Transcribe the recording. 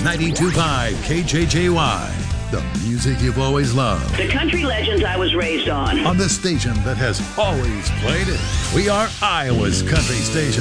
92.5 KJJY. The music you've always loved. The country legends I was raised on. On the station that has always played it. We are Iowa's country station.